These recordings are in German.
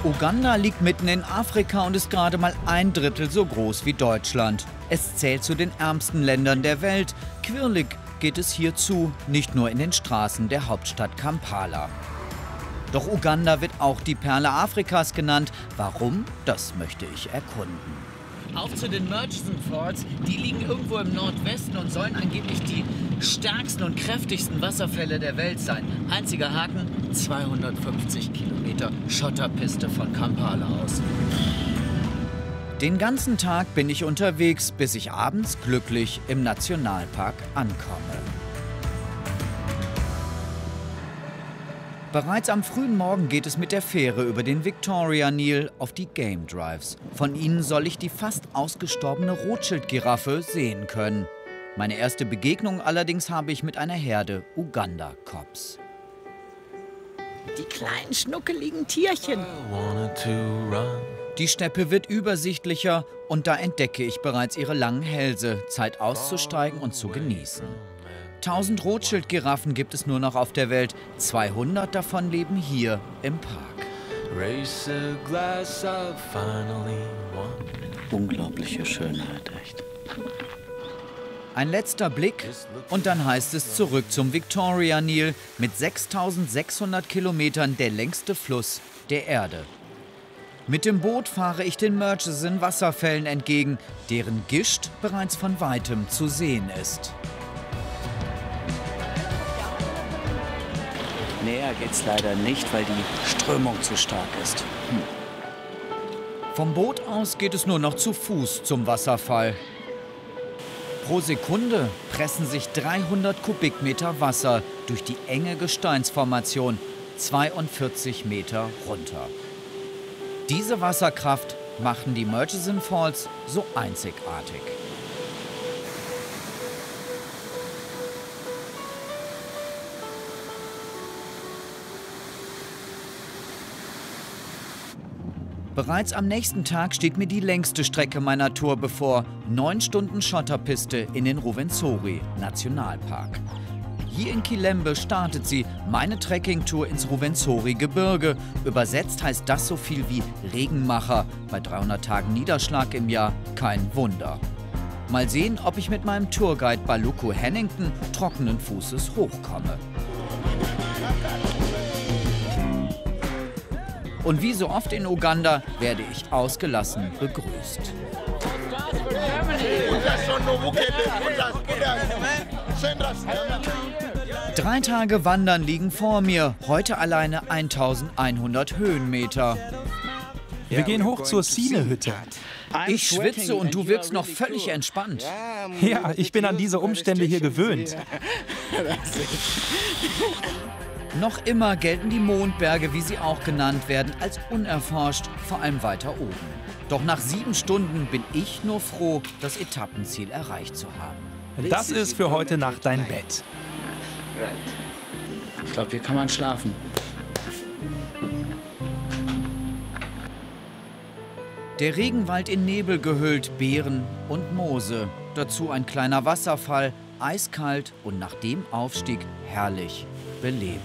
Uganda liegt mitten in Afrika und ist gerade mal 1/3 so groß wie Deutschland. Es zählt zu den ärmsten Ländern der Welt. Quirlig geht es hier zu, nicht nur in den Straßen der Hauptstadt Kampala. Doch Uganda wird auch die Perle Afrikas genannt. Warum? Das möchte ich erkunden. Auf zu den Murchison Falls. Die liegen irgendwo im Nordwesten und sollen angeblich die stärksten und kräftigsten Wasserfälle der Welt sein. Einziger Haken, 250 Kilometer Schotterpiste von Kampala aus. Den ganzen Tag bin ich unterwegs, bis ich abends glücklich im Nationalpark ankomme. Bereits am frühen Morgen geht es mit der Fähre über den Victoria Nil auf die Game Drives. Von ihnen soll ich die fast ausgestorbene Rothschild-Giraffe sehen können. Meine erste Begegnung allerdings habe ich mit einer Herde Uganda-Cops. Die kleinen schnuckeligen Tierchen. Die Steppe wird übersichtlicher und da entdecke ich bereits ihre langen Hälse. Zeit auszusteigen und zu genießen. 1000 Rothschild-Giraffen gibt es nur noch auf der Welt. 200 davon leben hier im Park. Unglaubliche Schönheit, echt. Ein letzter Blick und dann heißt es zurück zum Victoria Nil. Mit 6600 Kilometern der längste Fluss der Erde. Mit dem Boot fahre ich den Murchison Wasserfällen entgegen, deren Gischt bereits von weitem zu sehen ist. Näher geht's leider nicht, weil die Strömung zu stark ist. Vom Boot aus geht es nur noch zu Fuß zum Wasserfall. Pro Sekunde pressen sich 300 Kubikmeter Wasser durch die enge Gesteinsformation 42 Meter runter. Diese Wasserkraft machen die Murchison Falls so einzigartig. Bereits am nächsten Tag steht mir die längste Strecke meiner Tour bevor. 9 Stunden Schotterpiste in den Rwenzori Nationalpark. Hier in Kilembe startet sie, meine Trekkingtour ins Rwenzori-Gebirge. Übersetzt heißt das so viel wie Regenmacher. Bei 300 Tagen Niederschlag im Jahr kein Wunder. Mal sehen, ob ich mit meinem Tourguide Baluku Hennington trockenen Fußes hochkomme. Und wie so oft in Uganda werde ich ausgelassen begrüßt. 3 Tage Wandern liegen vor mir, heute alleine 1100 Höhenmeter. Wir gehen hoch zur Sine-Hütte. Ich schwitze und du wirkst noch völlig entspannt. Ja, ich bin an diese Umstände hier gewöhnt. Noch immer gelten die Mondberge, wie sie auch genannt werden, als unerforscht, vor allem weiter oben. Doch nach 7 Stunden bin ich nur froh, das Etappenziel erreicht zu haben. Das ist für heute Nacht dein Bett. Ich glaube, hier kann man schlafen. Der Regenwald in Nebel gehüllt, Beeren und Moose. Dazu ein kleiner Wasserfall, eiskalt und nach dem Aufstieg herrlich belebend.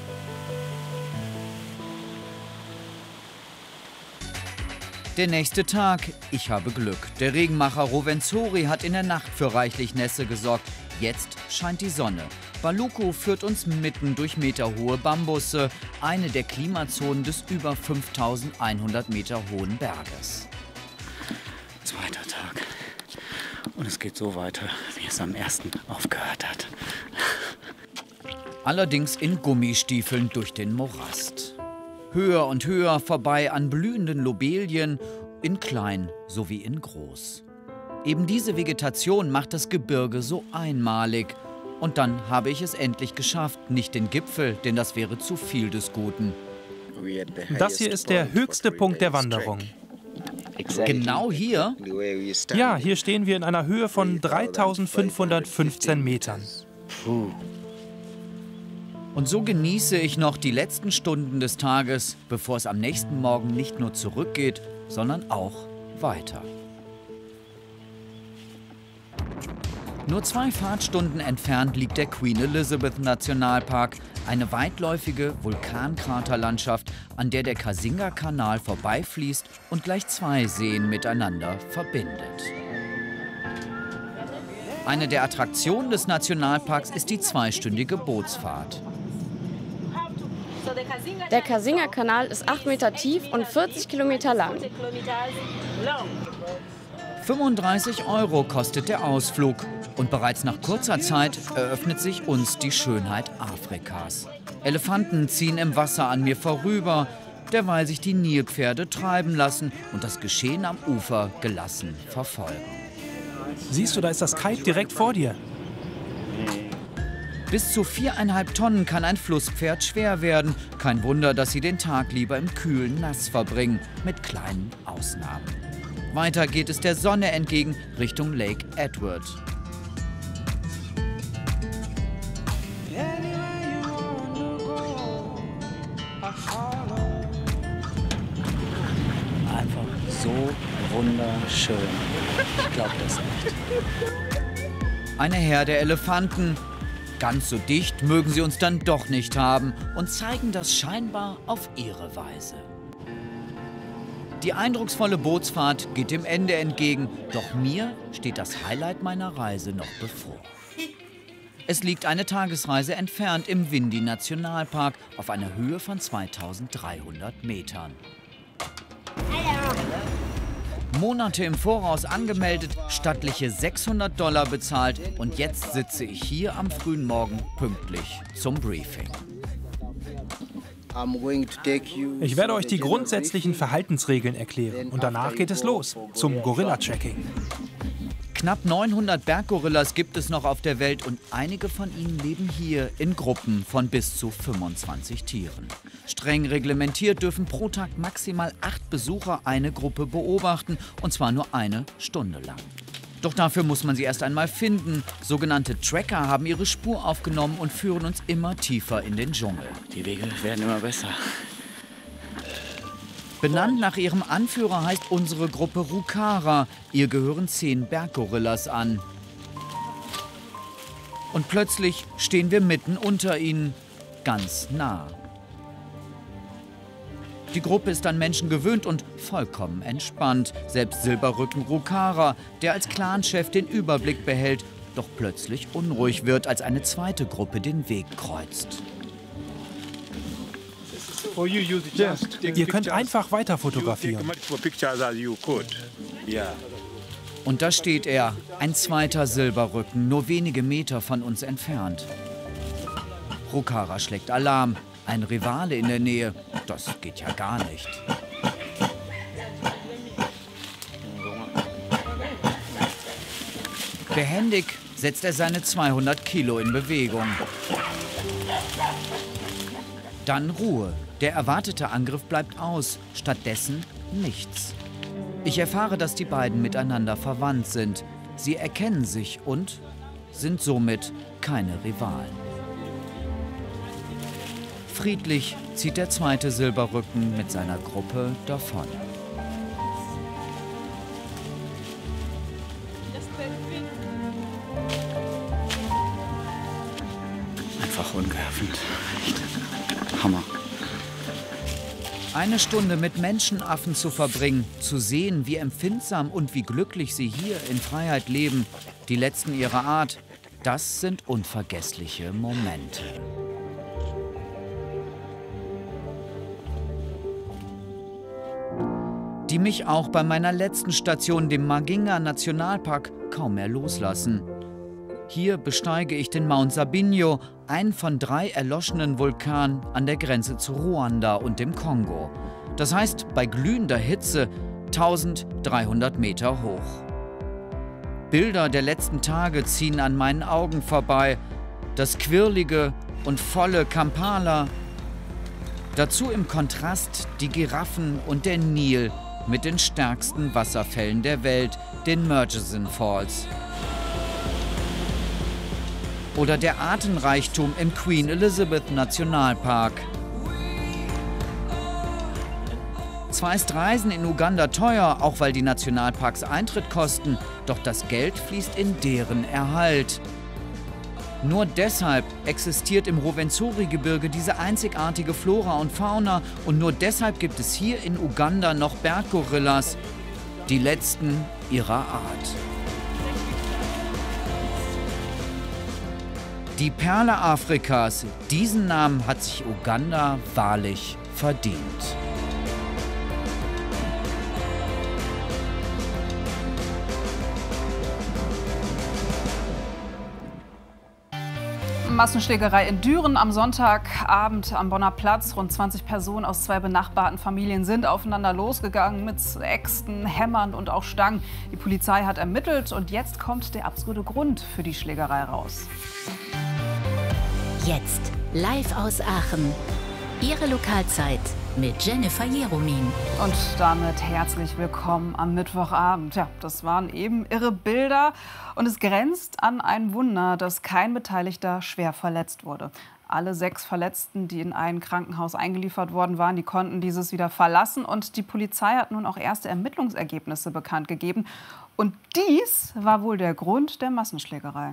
Der nächste Tag. Ich habe Glück. Der Regenmacher Rwenzori hat in der Nacht für reichlich Nässe gesorgt. Jetzt scheint die Sonne. Baluku führt uns mitten durch meterhohe Bambusse, eine der Klimazonen des über 5100 Meter hohen Berges. Zweiter Tag. Und es geht so weiter, wie es am ersten aufgehört hat. Allerdings in Gummistiefeln durch den Morast. Höher und höher vorbei an blühenden Lobelien, in klein sowie in groß. Eben diese Vegetation macht das Gebirge so einmalig. Und dann habe ich es endlich geschafft, nicht den Gipfel, denn das wäre zu viel des Guten. Das hier ist der höchste Punkt der Wanderung. Genau hier? Ja, hier stehen wir in einer Höhe von 3515 Metern. Und so genieße ich noch die letzten Stunden des Tages, bevor es am nächsten Morgen nicht nur zurückgeht, sondern auch weiter. Nur 2 Fahrtstunden entfernt liegt der Queen Elizabeth Nationalpark, eine weitläufige Vulkankraterlandschaft, an der der Kasinga-Kanal vorbeifließt und gleich 2 Seen miteinander verbindet. Eine der Attraktionen des Nationalparks ist die 2-stündige Bootsfahrt. Der Kasinga-Kanal ist 8 Meter tief und 40 Kilometer lang. 35 € kostet der Ausflug. Und bereits nach kurzer Zeit eröffnet sich uns die Schönheit Afrikas. Elefanten ziehen im Wasser an mir vorüber, derweil sich die Nilpferde treiben lassen und das Geschehen am Ufer gelassen verfolgen. Siehst du, da ist das Kite direkt vor dir. Bis zu 4,5 Tonnen kann ein Flusspferd schwer werden. Kein Wunder, dass sie den Tag lieber im kühlen Nass verbringen, mit kleinen Ausnahmen. Weiter geht es der Sonne entgegen, Richtung Lake Edward. Einfach so wunderschön. Ich glaube das nicht. Eine Herde Elefanten. Ganz so dicht mögen sie uns dann doch nicht haben und zeigen das scheinbar auf ihre Weise. Die eindrucksvolle Bootsfahrt geht dem Ende entgegen, doch mir steht das Highlight meiner Reise noch bevor. Es liegt eine Tagesreise entfernt im Windy-Nationalpark auf einer Höhe von 2300 Metern. Monate im Voraus angemeldet, stattliche $600 bezahlt und jetzt sitze ich hier am frühen Morgen pünktlich zum Briefing. Ich werde euch die grundsätzlichen Verhaltensregeln erklären und danach geht es los zum Gorilla-Tracking. Knapp 900 Berggorillas gibt es noch auf der Welt und einige von ihnen leben hier in Gruppen von bis zu 25 Tieren. Streng reglementiert dürfen pro Tag maximal 8 Besucher eine Gruppe beobachten und zwar nur eine Stunde lang. Doch dafür muss man sie erst einmal finden. Sogenannte Tracker haben ihre Spur aufgenommen und führen uns immer tiefer in den Dschungel. Die Wege werden immer besser. Benannt nach ihrem Anführer heißt unsere Gruppe Rukara. Ihr gehören 10 Berggorillas an. Und plötzlich stehen wir mitten unter ihnen, ganz nah. Die Gruppe ist an Menschen gewöhnt und vollkommen entspannt. Selbst Silberrücken Rukara, der als Clanchef den Überblick behält, doch plötzlich unruhig wird, als eine zweite Gruppe den Weg kreuzt. Ihr könnt einfach weiter fotografieren. Und da steht er, ein zweiter Silberrücken, nur wenige Meter von uns entfernt. Rukara schlägt Alarm. Ein Rivale in der Nähe, das geht ja gar nicht. Behändig setzt er seine 200 Kilo in Bewegung. Dann Ruhe. Der erwartete Angriff bleibt aus, stattdessen nichts. Ich erfahre, dass die beiden miteinander verwandt sind. Sie erkennen sich und sind somit keine Rivalen. Friedlich zieht der zweite Silberrücken mit seiner Gruppe davon. Einfach ungeöffnet. Echt. Hammer. Eine Stunde mit Menschenaffen zu verbringen, zu sehen, wie empfindsam und wie glücklich sie hier in Freiheit leben, die letzten ihrer Art, das sind unvergessliche Momente. Die mich auch bei meiner letzten Station, dem Maginga Nationalpark, kaum mehr loslassen. Hier besteige ich den Mount Sabinyo, einen von 3 erloschenen Vulkanen an der Grenze zu Ruanda und dem Kongo. Das heißt, bei glühender Hitze 1300 Meter hoch. Bilder der letzten Tage ziehen an meinen Augen vorbei. Das quirlige und volle Kampala. Dazu im Kontrast die Giraffen und der Nil mit den stärksten Wasserfällen der Welt, den Murchison Falls. Oder der Artenreichtum im Queen Elizabeth Nationalpark. Zwar ist Reisen in Uganda teuer, auch weil die Nationalparks Eintritt kosten, doch das Geld fließt in deren Erhalt. Nur deshalb existiert im Rwenzori-Gebirge diese einzigartige Flora und Fauna und nur deshalb gibt es hier in Uganda noch Berggorillas, die letzten ihrer Art. Die Perle Afrikas, diesen Namen hat sich Uganda wahrlich verdient. Massenschlägerei in Düren am Sonntagabend am Bonner Platz. Rund 20 Personen aus 2 benachbarten Familien sind aufeinander losgegangen mit Äxten, Hämmern und auch Stangen. Die Polizei hat ermittelt und jetzt kommt der absurde Grund für die Schlägerei raus. Jetzt live aus Aachen. Ihre Lokalzeit mit Jennifer Jeromin. Und damit herzlich willkommen am Mittwochabend. Ja, das waren eben irre Bilder. Und es grenzt an ein Wunder, dass kein Beteiligter schwer verletzt wurde. Alle 6 Verletzten, die in ein Krankenhaus eingeliefert worden waren, die konnten dieses wieder verlassen. Und die Polizei hat nun auch erste Ermittlungsergebnisse bekannt gegeben. Und dies war wohl der Grund der Massenschlägerei.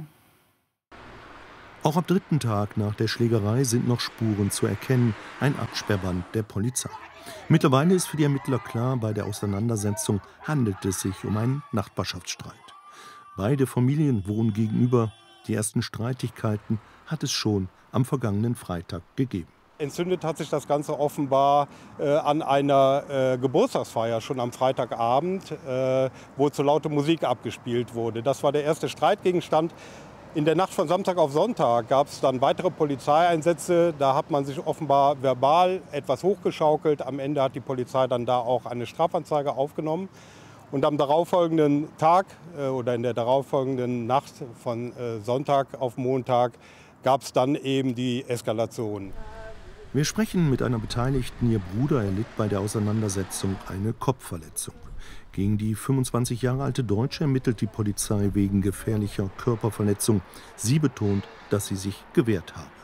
Auch am 3. Tag nach der Schlägerei sind noch Spuren zu erkennen, ein Absperrband der Polizei. Mittlerweile ist für die Ermittler klar, bei der Auseinandersetzung handelt es sich um einen Nachbarschaftsstreit. Beide Familien wohnen gegenüber. Die ersten Streitigkeiten hat es schon am vergangenen Freitag gegeben. Entzündet hat sich das Ganze offenbar an einer Geburtstagsfeier schon am Freitagabend, wo zu laute Musik abgespielt wurde. Das war der erste Streitgegenstand. In der Nacht von Samstag auf Sonntag gab es dann weitere Polizeieinsätze. Da hat man sich offenbar verbal etwas hochgeschaukelt. Am Ende hat die Polizei dann da auch eine Strafanzeige aufgenommen. Und am darauffolgenden Tag oder in der darauffolgenden Nacht von Sonntag auf Montag gab es dann eben die Eskalation. Wir sprechen mit einer Beteiligten. Ihr Bruder erlitt bei der Auseinandersetzung eine Kopfverletzung. Gegen die 25 Jahre alte Deutsche ermittelt die Polizei wegen gefährlicher Körperverletzung. Sie betont, dass sie sich gewehrt habe.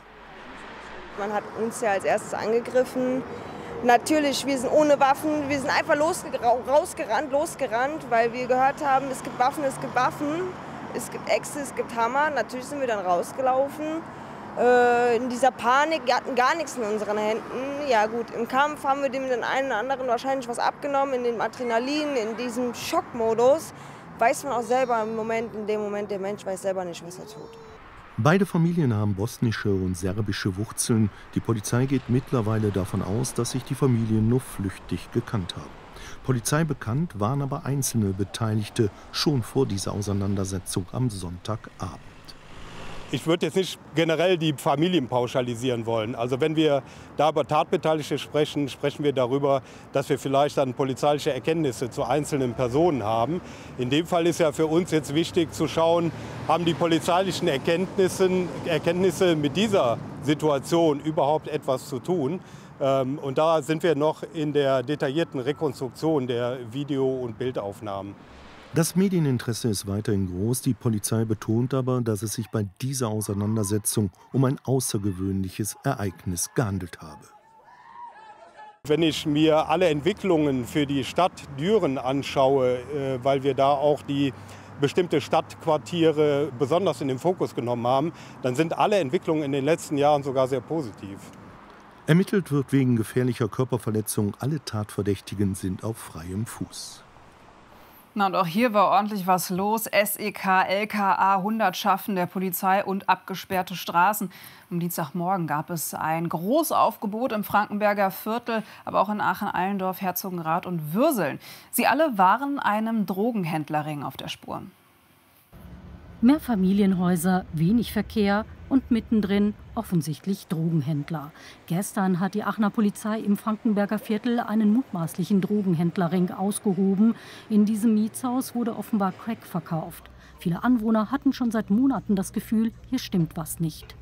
Man hat uns ja als erstes angegriffen. Natürlich, wir sind ohne Waffen, wir sind einfach losgerannt, weil wir gehört haben, es gibt Waffen, es gibt Äxte, es gibt Hammer. Natürlich sind wir dann rausgelaufen. In dieser Panik, wir hatten gar nichts in unseren Händen. Ja gut, im Kampf haben wir dem den einen oder anderen wahrscheinlich was abgenommen, in dem Adrenalin, in diesem Schockmodus. Weiß man auch selber in dem Moment, der Mensch weiß selber nicht, was er tut. Beide Familien haben bosnische und serbische Wurzeln. Die Polizei geht mittlerweile davon aus, dass sich die Familien nur flüchtig gekannt haben. Polizei bekannt waren aber einzelne Beteiligte schon vor dieser Auseinandersetzung am Sonntagabend. Ich würde jetzt nicht generell die Familien pauschalisieren wollen. Also wenn wir da über Tatbeteiligte sprechen, sprechen wir darüber, dass wir vielleicht dann polizeiliche Erkenntnisse zu einzelnen Personen haben. In dem Fall ist ja für uns jetzt wichtig zu schauen, haben die polizeilichen Erkenntnisse mit dieser Situation überhaupt etwas zu tun. Und da sind wir noch in der detaillierten Rekonstruktion der Video- und Bildaufnahmen. Das Medieninteresse ist weiterhin groß. Die Polizei betont aber, dass es sich bei dieser Auseinandersetzung um ein außergewöhnliches Ereignis gehandelt habe. Wenn ich mir alle Entwicklungen für die Stadt Düren anschaue, weil wir da auch die bestimmte Stadtquartiere besonders in den Fokus genommen haben, dann sind alle Entwicklungen in den letzten Jahren sogar sehr positiv. Ermittelt wird wegen gefährlicher Körperverletzung. Alle Tatverdächtigen sind auf freiem Fuß. Na, und auch hier war ordentlich was los. SEK, LKA, Hundertschaften der Polizei und abgesperrte Straßen. Am Dienstagmorgen gab es ein Großaufgebot im Frankenberger Viertel, aber auch in Aachen-Allendorf, Herzogenrath und Würseln. Sie alle waren einem Drogenhändlerring auf der Spur. Mehrfamilienhäuser, wenig Verkehr und mittendrin offensichtlich Drogenhändler. Gestern hat die Aachener Polizei im Frankenberger Viertel einen mutmaßlichen Drogenhändlerring ausgehoben. In diesem Mietshaus wurde offenbar Crack verkauft. Viele Anwohner hatten schon seit Monaten das Gefühl, hier stimmt was nicht.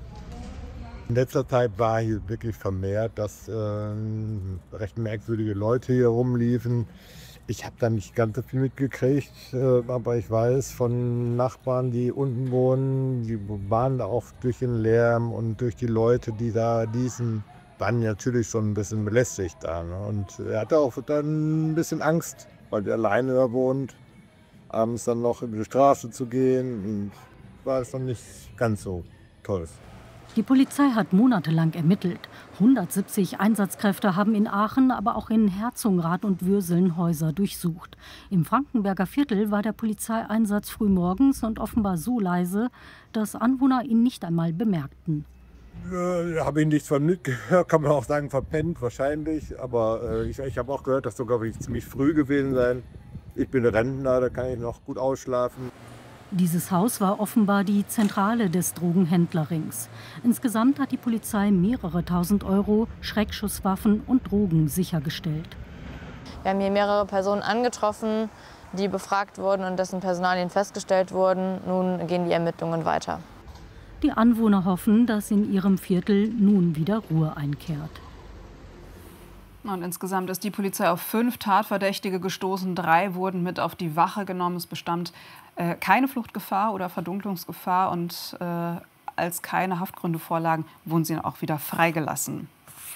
In letzter Zeit war hier wirklich vermehrt, dass recht merkwürdige Leute hier rumliefen. Ich habe da nicht ganz so viel mitgekriegt, aber ich weiß von Nachbarn, die unten wohnen, die waren da auch durch den Lärm und durch die Leute, die da diesen waren natürlich schon ein bisschen belästigt da. Ne? Und er hatte auch dann ein bisschen Angst, weil er alleine da wohnt, abends dann noch über die Straße zu gehen. Und war es dann nicht ganz so toll. Die Polizei hat monatelang ermittelt. 170 Einsatzkräfte haben in Aachen, aber auch in Herzogenrath und Würseln Häuser durchsucht. Im Frankenberger Viertel war der Polizeieinsatz frühmorgens und offenbar so leise, dass Anwohner ihn nicht einmal bemerkten. Habe ich nichts von mitgehört, kann man auch sagen, verpennt wahrscheinlich. Aber ich habe auch gehört, das soll, glaube ich, ziemlich früh gewesen sein. Ich bin Rentner, da kann ich noch gut ausschlafen. Dieses Haus war offenbar die Zentrale des Drogenhändlerrings. Insgesamt hat die Polizei mehrere tausend Euro, Schreckschusswaffen und Drogen sichergestellt. Wir haben hier mehrere Personen angetroffen, die befragt wurden und dessen Personalien festgestellt wurden. Nun gehen die Ermittlungen weiter. Die Anwohner hoffen, dass in ihrem Viertel nun wieder Ruhe einkehrt. Und insgesamt ist die Polizei auf 5 Tatverdächtige gestoßen. 3 wurden mit auf die Wache genommen. Es bestand keine Fluchtgefahr oder Verdunklungsgefahr. Und als keine Haftgründe vorlagen, wurden sie auch wieder freigelassen.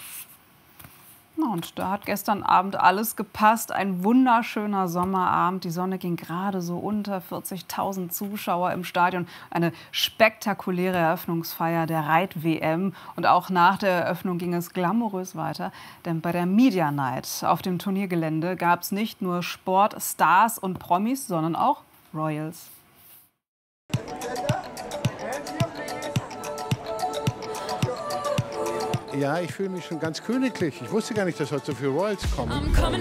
Und da hat gestern Abend alles gepasst. Ein wunderschöner Sommerabend. Die Sonne ging gerade so unter, 40.000 Zuschauer im Stadion. Eine spektakuläre Eröffnungsfeier der Reit-WM. Und auch nach der Eröffnung ging es glamourös weiter. Denn bei der Media Night auf dem Turniergelände gab es nicht nur Sport, Stars und Promis, sondern auch Royals. Ja, ich fühle mich schon ganz königlich. Ich wusste gar nicht, dass heute so viele Royals kommen.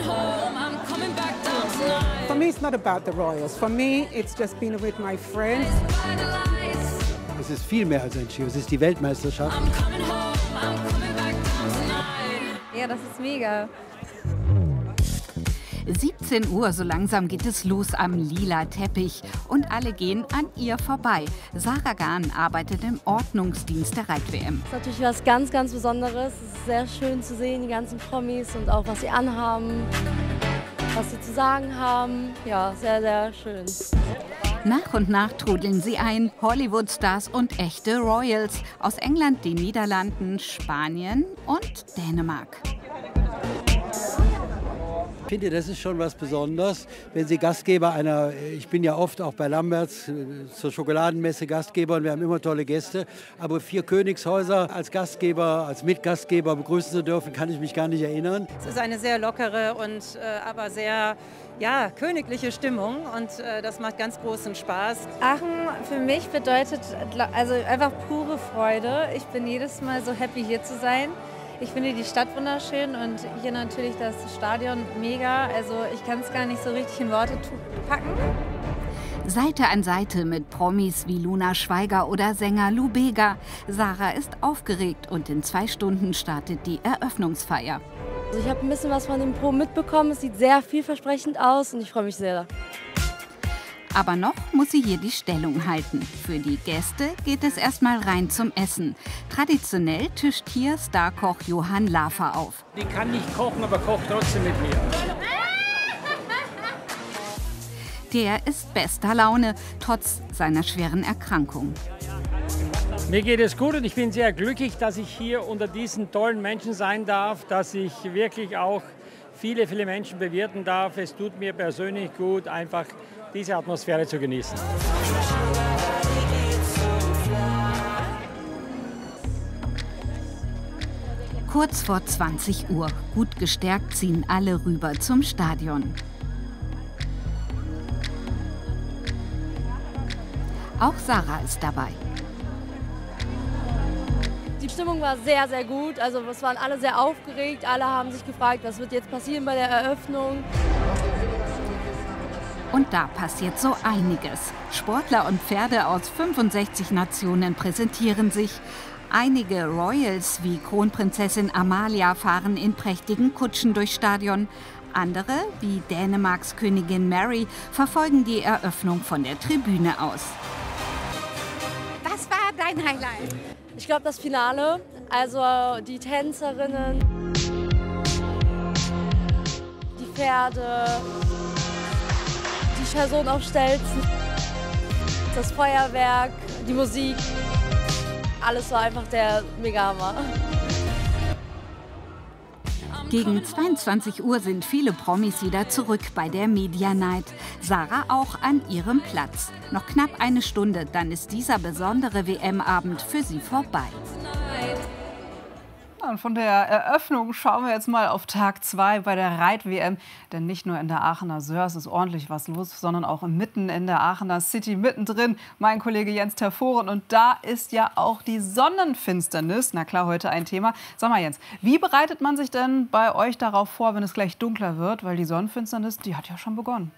For me, it's not about the Royals. For me, it's just being with my friends. Es ist viel mehr als ein Ski. Es ist die Weltmeisterschaft. Ja, das ist mega. 17 Uhr, so langsam geht es los am lila Teppich. Und alle gehen an ihr vorbei. Sarah Gahn arbeitet im Ordnungsdienst der Reit-WM. Das ist natürlich was ganz, ganz Besonderes. Es ist sehr schön zu sehen, die ganzen Promis und auch was sie anhaben, was sie zu sagen haben. Ja, sehr, sehr schön. Nach und nach trudeln sie ein, Hollywood-Stars und echte Royals aus England, den Niederlanden, Spanien und Dänemark. Ich finde, das ist schon was Besonderes, wenn Sie Gastgeber einer, ich bin ja oft auch bei Lamberts zur Schokoladenmesse Gastgeber und wir haben immer tolle Gäste, aber 4 Königshäuser als Gastgeber, als Mitgastgeber begrüßen zu dürfen, kann ich mich gar nicht erinnern. Es ist eine sehr lockere und aber sehr königliche Stimmung und das macht ganz großen Spaß. Aachen für mich bedeutet also einfach pure Freude. Ich bin jedes Mal so happy, hier zu sein. Ich finde die Stadt wunderschön und hier natürlich das Stadion mega. Also ich kann es gar nicht so richtig in Worte packen. Seite an Seite mit Promis wie Luna Schweiger oder Sänger Lou Bega. Sarah ist aufgeregt und in 2 Stunden startet die Eröffnungsfeier. Also ich habe ein bisschen was von dem Pro mitbekommen. Es sieht sehr vielversprechend aus und ich freue mich sehr. Aber noch muss sie hier die Stellung halten. Für die Gäste geht es erstmal rein zum Essen. Traditionell tischt hier Starkoch Johann Lafer auf. Die kann nicht kochen, aber kocht trotzdem mit mir. Der ist bester Laune, trotz seiner schweren Erkrankung. Mir geht es gut und ich bin sehr glücklich, dass ich hier unter diesen tollen Menschen sein darf, dass ich wirklich auch viele Menschen bewirten darf. Es tut mir persönlich gut, einfach diese Atmosphäre zu genießen. Kurz vor 20 Uhr, gut gestärkt, ziehen alle rüber zum Stadion. Auch Sarah ist dabei. Die Stimmung war sehr, sehr gut. Also es waren alle sehr aufgeregt. Alle haben sich gefragt, was wird jetzt passieren bei der Eröffnung. Und da passiert so einiges. Sportler und Pferde aus 65 Nationen präsentieren sich. Einige Royals wie Kronprinzessin Amalia fahren in prächtigen Kutschen durchs Stadion. Andere, wie Dänemarks Königin Mary, verfolgen die Eröffnung von der Tribüne aus. Was war dein Highlight? Ich glaube, das Finale, also die Tänzerinnen, die Pferde, die Person auf Stelzen, das Feuerwerk, die Musik. Alles war einfach der Mega-Hammer. Gegen 22 Uhr sind viele Promis wieder zurück bei der Media Night. Sarah auch an ihrem Platz. Noch knapp eine Stunde, dann ist dieser besondere WM-Abend für sie vorbei. Und von der Eröffnung schauen wir jetzt mal auf Tag 2 bei der Reit-WM. Denn nicht nur in der Aachener Sörs ist ordentlich was los, sondern auch mitten in der Aachener City, mittendrin mein Kollege Jens Terforen. Und da ist ja auch die Sonnenfinsternis. Na klar, heute ein Thema. Sag mal Jens, wie bereitet man sich denn bei euch darauf vor, wenn es gleich dunkler wird? Weil die Sonnenfinsternis, die hat ja schon begonnen.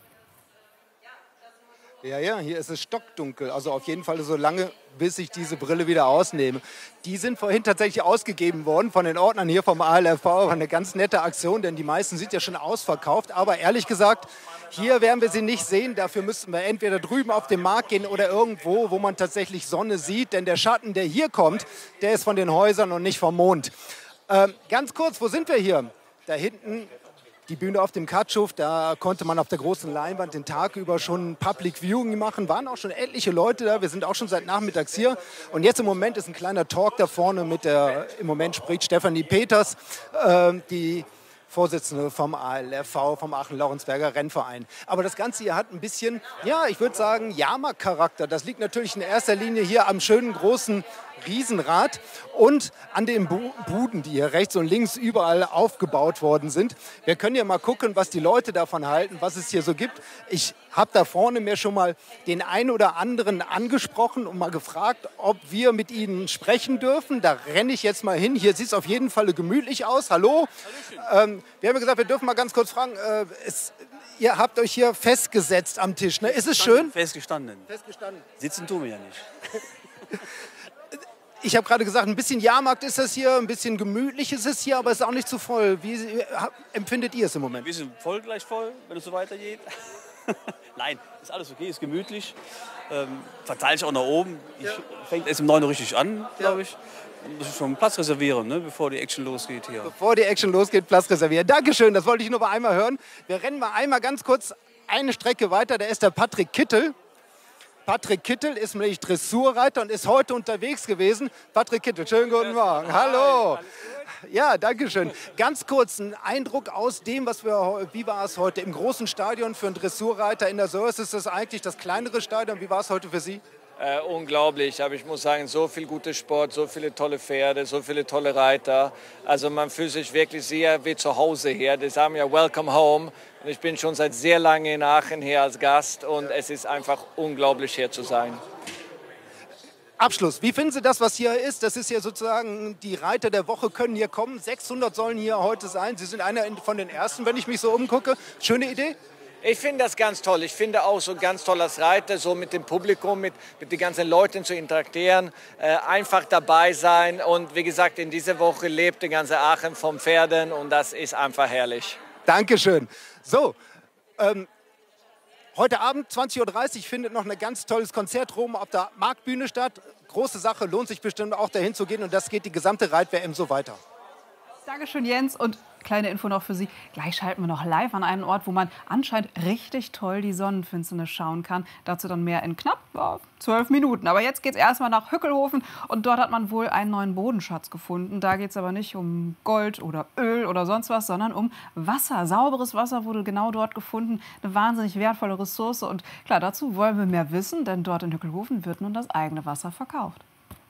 Ja, hier ist es stockdunkel. Also auf jeden Fall so lange, bis ich diese Brille wieder ausnehme. Die sind vorhin tatsächlich ausgegeben worden von den Ordnern hier vom ALRV. War eine ganz nette Aktion, denn die meisten sind ja schon ausverkauft. Aber ehrlich gesagt, hier werden wir sie nicht sehen. Dafür müssten wir entweder drüben auf den Markt gehen oder irgendwo, wo man tatsächlich Sonne sieht. Denn der Schatten, der hier kommt, der ist von den Häusern und nicht vom Mond. Ganz kurz, wo sind wir hier? Da hinten die Bühne auf dem Katschuf, da konnte man auf der großen Leinwand den Tag über schon Public Viewing machen. Waren auch schon etliche Leute da. Wir sind auch schon seit nachmittags hier. Und jetzt im Moment ist ein kleiner Talk da vorne im Moment spricht Stefanie Peters, die Vorsitzende vom ALRV, vom Aachen-Laurenzberger Rennverein. Aber das Ganze hier hat ein bisschen, ja, ich würde sagen, Jahrmarktcharakter. Das liegt natürlich in erster Linie hier am schönen großen Riesenrad und an den Buden, die hier rechts und links überall aufgebaut worden sind. Wir können ja mal gucken, was die Leute davon halten, was es hier so gibt. Ich habe da vorne mir schon mal den einen oder anderen angesprochen und mal gefragt, ob wir mit ihnen sprechen dürfen. Da renne ich jetzt mal hin. Hier sieht es auf jeden Fall gemütlich aus. Hallo. Wir haben gesagt, wir dürfen mal ganz kurz fragen. Ihr habt euch hier festgesetzt am Tisch, ne? Ist es schön? Festgestanden. Sitzen tun wir ja nicht. Ich habe gerade gesagt, ein bisschen Jahrmarkt ist das hier, ein bisschen gemütlich ist es hier, aber es ist auch nicht zu voll. Wie empfindet ihr es im Moment? Ein bisschen voll, gleich voll, wenn es so weitergeht. Nein, ist alles okay, ist gemütlich. Verteilt sich auch nach oben. Fängt erst um 9 Uhr richtig an, glaube ich. Muss ich schon Platz reservieren, ne, bevor die Action losgeht hier. Bevor die Action losgeht, Platz reservieren. Dankeschön, das wollte ich nur mal einmal hören. Wir rennen mal einmal ganz kurz eine Strecke weiter, da ist der Patrick Kittel. Patrick Kittel ist nämlich Dressurreiter und ist heute unterwegs gewesen. Patrick Kittel, schönen guten Morgen. Hallo. Ja, danke schön. Ganz kurz ein Eindruck aus dem, wie war es heute im großen Stadion für einen Dressurreiter in der Sörs? Ist das eigentlich das kleinere Stadion? Wie war es heute für Sie? Unglaublich, aber ich muss sagen, so viel guter Sport, so viele tolle Pferde, so viele tolle Reiter. Also man fühlt sich wirklich sehr wie zu Hause hier. Die sagen ja Welcome Home. Und ich bin schon seit sehr lange in Aachen hier als Gast und es ist einfach unglaublich hier zu sein. Abschluss. Wie finden Sie das, was hier ist? Das ist ja sozusagen, die Reiter der Woche können hier kommen. 600 sollen hier heute sein. Sie sind einer von den Ersten, wenn ich mich so umgucke. Schöne Idee? Ich finde das ganz toll. Ich finde auch so ganz toll als Reiter, so mit dem Publikum, mit den ganzen Leuten zu interagieren, einfach dabei sein. Und wie gesagt, in dieser Woche lebt die ganze Aachen vom Pferden und das ist einfach herrlich. Dankeschön. So, heute Abend 20:30 Uhr findet noch ein ganz tolles Konzert rum auf der Marktbühne statt. Große Sache, lohnt sich bestimmt auch dahin zu gehen und das geht die gesamte Reit-WM so weiter. Dankeschön, Jens. Und kleine Info noch für Sie. Gleich schalten wir noch live an einen Ort, wo man anscheinend richtig toll die Sonnenfinsternis schauen kann. Dazu dann mehr in knapp 12 Minuten. Aber jetzt geht es erstmal nach Hückelhofen. Und dort hat man wohl einen neuen Bodenschatz gefunden. Da geht es aber nicht um Gold oder Öl oder sonst was, sondern um Wasser. Sauberes Wasser wurde genau dort gefunden. Eine wahnsinnig wertvolle Ressource. Und klar, dazu wollen wir mehr wissen, denn dort in Hückelhofen wird nun das eigene Wasser verkauft.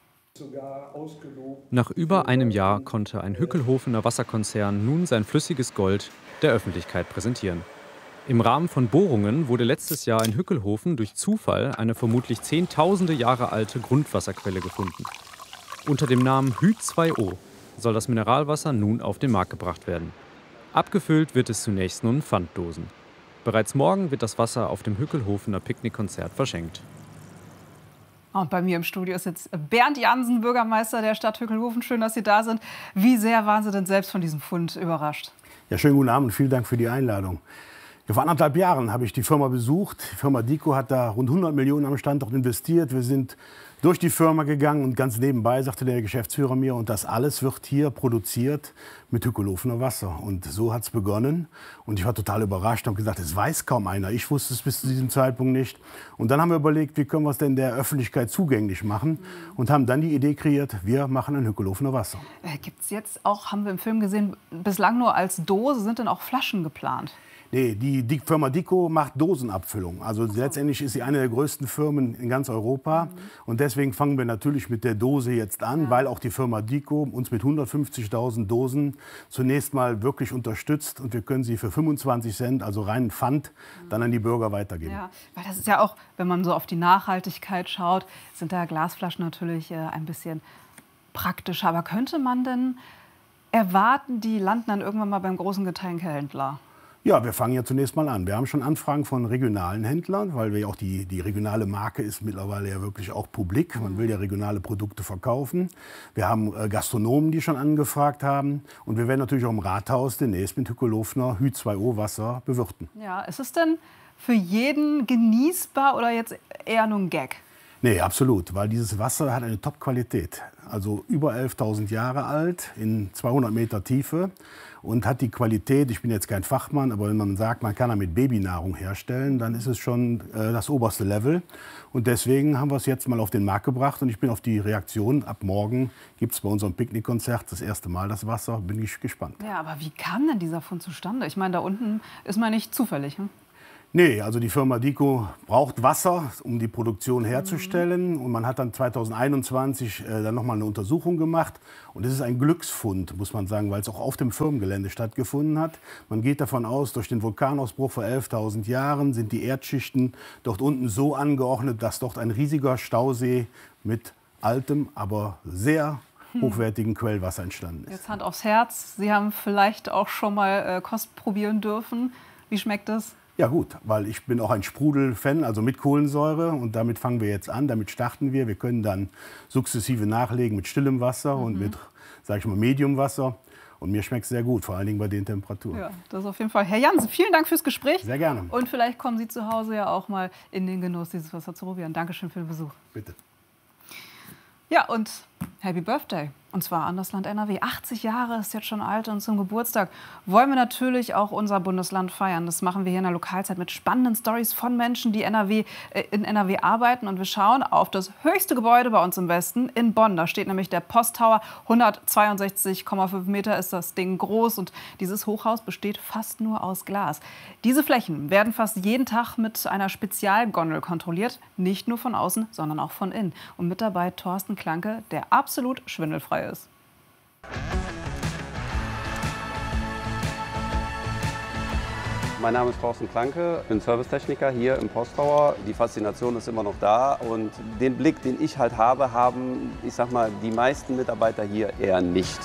Nach über einem Jahr konnte ein Hückelhofener Wasserkonzern nun sein flüssiges Gold der Öffentlichkeit präsentieren. Im Rahmen von Bohrungen wurde letztes Jahr in Hückelhofen durch Zufall eine vermutlich zehntausende Jahre alte Grundwasserquelle gefunden. Unter dem Namen Hü2O soll das Mineralwasser nun auf den Markt gebracht werden. Abgefüllt wird es zunächst nun in Pfanddosen. Bereits morgen wird das Wasser auf dem Hückelhofener Picknickkonzert verschenkt. Und bei mir im Studio ist jetzt Bernd Jansen, Bürgermeister der Stadt Hückelhofen. Schön, dass Sie da sind. Wie sehr waren Sie denn selbst von diesem Fund überrascht? Ja, schönen guten Abend und vielen Dank für die Einladung. Ja, vor 1,5 Jahren habe ich die Firma besucht. Die Firma Dico hat da rund 100 Millionen am Standort investiert. Wir sind durch die Firma gegangen und ganz nebenbei sagte der Geschäftsführer mir, und das alles wird hier produziert mit Hückelhofener Wasser. Und so hat es begonnen und ich war total überrascht und habe gesagt, es weiß kaum einer. Ich wusste es bis zu diesem Zeitpunkt nicht. Und dann haben wir überlegt, wie können wir es denn der Öffentlichkeit zugänglich machen und haben dann die Idee kreiert, wir machen ein Hückelhofener Wasser. Gibt es jetzt auch, haben wir im Film gesehen, bislang nur als Dose, sind denn auch Flaschen geplant? Nee, die Firma Dico macht Dosenabfüllung. Also letztendlich ist sie eine der größten Firmen in ganz Europa. Und deswegen fangen wir natürlich mit der Dose jetzt an, weil auch die Firma Dico uns mit 150.000 Dosen zunächst mal wirklich unterstützt. Und wir können sie für 25 Cent, also reinen Pfand, dann an die Bürger weitergeben. Ja, weil das ist ja auch, wenn man so auf die Nachhaltigkeit schaut, sind da Glasflaschen natürlich ein bisschen praktischer. Aber könnte man denn erwarten, die landen dann irgendwann mal beim großen Getränkehändler? Ja, wir fangen ja zunächst mal an. Wir haben schon Anfragen von regionalen Händlern, weil wir auch die regionale Marke ist mittlerweile ja wirklich auch publik. Man will ja regionale Produkte verkaufen. Wir haben Gastronomen, die schon angefragt haben. Und wir werden natürlich auch im Rathaus demnächst mit Hückelhofener Hy2O Wasser bewirten. Ja, ist es denn für jeden genießbar oder jetzt eher nur ein Gag? Nee, absolut, weil dieses Wasser hat eine Top-Qualität. Also über 11.000 Jahre alt, in 200 Meter Tiefe und hat die Qualität, ich bin jetzt kein Fachmann, aber wenn man sagt, man kann damit Babynahrung herstellen, dann ist es schon das oberste Level. Und deswegen haben wir es jetzt mal auf den Markt gebracht und ich bin auf die Reaktion. Ab morgen gibt es bei unserem Picknickkonzert das erste Mal das Wasser, bin ich gespannt. Ja, aber wie kam denn dieser Fund zustande? Ich meine, da unten ist man nicht zufällig, hm? Nee, also die Firma Dico braucht Wasser, um die Produktion herzustellen. Und man hat dann 2021 dann nochmal eine Untersuchung gemacht. Und es ist ein Glücksfund, muss man sagen, weil es auch auf dem Firmengelände stattgefunden hat. Man geht davon aus, durch den Vulkanausbruch vor 11.000 Jahren sind die Erdschichten dort unten so angeordnet, dass dort ein riesiger Stausee mit altem, aber sehr hochwertigen Quellwasser entstanden ist. Jetzt Hand aufs Herz, Sie haben vielleicht auch schon mal Kost probieren dürfen. Wie schmeckt das? Ja gut, weil ich bin auch ein Sprudel-Fan, also mit Kohlensäure. Und damit fangen wir jetzt an, damit starten wir. Wir können dann sukzessive nachlegen mit stillem Wasser und mit, sage ich mal, Mediumwasser. Und mir schmeckt es sehr gut, vor allen Dingen bei den Temperaturen. Ja, das auf jeden Fall. Herr Jansen, vielen Dank fürs Gespräch. Sehr gerne. Und vielleicht kommen Sie zu Hause ja auch mal in den Genuss, dieses Wasser zu probieren. Dankeschön für den Besuch. Bitte. Ja, und Happy Birthday. Und zwar an das Land NRW. 80 Jahre ist jetzt schon alt und zum Geburtstag wollen wir natürlich auch unser Bundesland feiern. Das machen wir hier in der Lokalzeit mit spannenden Storys von Menschen, die in NRW arbeiten. Und wir schauen auf das höchste Gebäude bei uns im Westen, in Bonn. Da steht nämlich der Posttower. 162,5 Meter ist das Ding groß. Und dieses Hochhaus besteht fast nur aus Glas. Diese Flächen werden fast jeden Tag mit einer Spezialgondel kontrolliert. Nicht nur von außen, sondern auch von innen. Und mit dabei Thorsten Klanke, der absolut schwindelfrei ist. Mein Name ist Thorsten Klanke, bin Servicetechniker hier im Posttower. Die Faszination ist immer noch da und den Blick, den ich halt habe, haben, ich sag mal, die meisten Mitarbeiter hier eher nicht.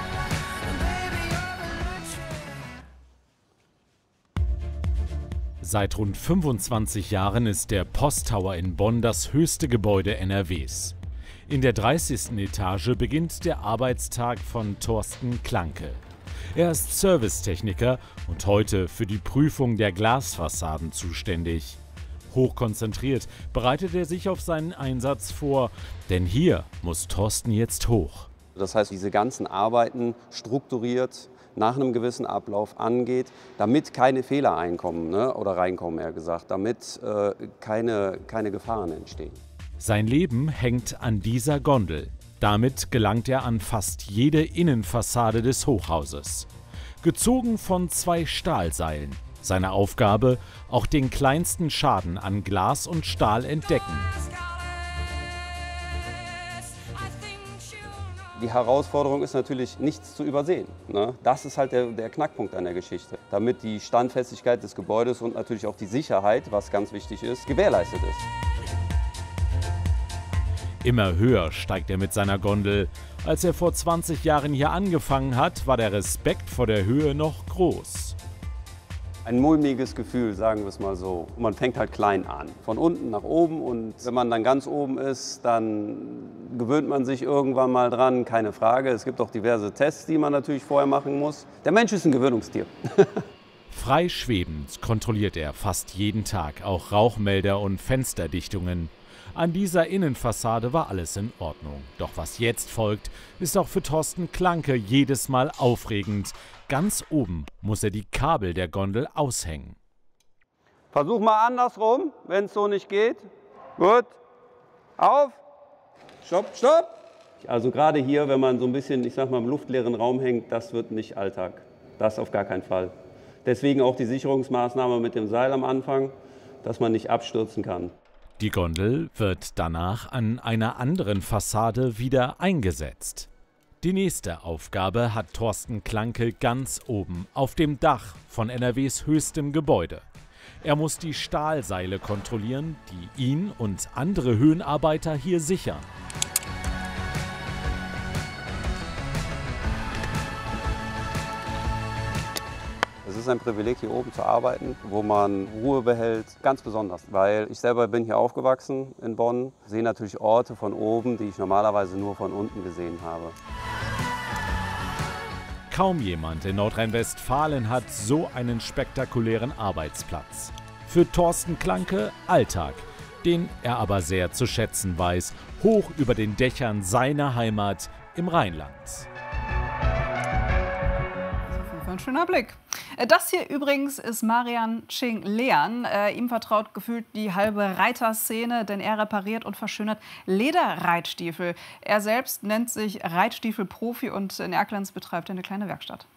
Seit rund 25 Jahren ist der Posttower in Bonn das höchste Gebäude NRWs. In der 30. Etage beginnt der Arbeitstag von Thorsten Klanke. Er ist Servicetechniker und heute für die Prüfung der Glasfassaden zuständig. Hochkonzentriert bereitet er sich auf seinen Einsatz vor, denn hier muss Thorsten jetzt hoch. Das heißt, diese ganzen Arbeiten strukturiert nach einem gewissen Ablauf angeht, damit keine Fehler einkommen, oder reinkommen, eher gesagt, damit keine Gefahren entstehen. Sein Leben hängt an dieser Gondel. Damit gelangt er an fast jede Innenfassade des Hochhauses. Gezogen von 2 Stahlseilen. Seine Aufgabe, auch den kleinsten Schaden an Glas und Stahl entdecken. Die Herausforderung ist natürlich, nichts zu übersehen. Das ist halt der Knackpunkt an der Geschichte. Damit die Standfestigkeit des Gebäudes und natürlich auch die Sicherheit, was ganz wichtig ist, gewährleistet ist. Immer höher steigt er mit seiner Gondel. Als er vor 20 Jahren hier angefangen hat, war der Respekt vor der Höhe noch groß. Ein mulmiges Gefühl, sagen wir es mal so. Man fängt halt klein an, von unten nach oben. Und wenn man dann ganz oben ist, dann gewöhnt man sich irgendwann mal dran, keine Frage. Es gibt auch diverse Tests, die man natürlich vorher machen muss. Der Mensch ist ein Gewöhnungstier. Frei schwebend kontrolliert er fast jeden Tag auch Rauchmelder und Fensterdichtungen. An dieser Innenfassade war alles in Ordnung. Doch was jetzt folgt, ist auch für Thorsten Klanke jedes Mal aufregend. Ganz oben muss er die Kabel der Gondel aushängen. Versuch mal andersrum, wenn es so nicht geht. Gut. Auf. Stopp, stopp. Also gerade hier, wenn man so ein bisschen, ich sag mal, im luftleeren Raum hängt, das wird nicht Alltag. Das auf gar keinen Fall. Deswegen auch die Sicherungsmaßnahme mit dem Seil am Anfang, dass man nicht abstürzen kann. Die Gondel wird danach an einer anderen Fassade wieder eingesetzt. Die nächste Aufgabe hat Thorsten Klanke ganz oben auf dem Dach von NRWs höchstem Gebäude. Er muss die Stahlseile kontrollieren, die ihn und andere Höhenarbeiter hier sichern. Es ist ein Privileg, hier oben zu arbeiten, wo man Ruhe behält, ganz besonders. Weil ich selber bin hier aufgewachsen in Bonn, sehe natürlich Orte von oben, die ich normalerweise nur von unten gesehen habe. Kaum jemand in Nordrhein-Westfalen hat so einen spektakulären Arbeitsplatz. Für Thorsten Klanke Alltag, den er aber sehr zu schätzen weiß, hoch über den Dächern seiner Heimat im Rheinland. Ein schöner Blick. Das hier übrigens ist Marian Ching Lean. Ihm vertraut gefühlt die halbe Reiterszene, denn er repariert und verschönert Lederreitstiefel. Er selbst nennt sich Reitstiefelprofi und in Erkelenz betreibt er eine kleine Werkstatt.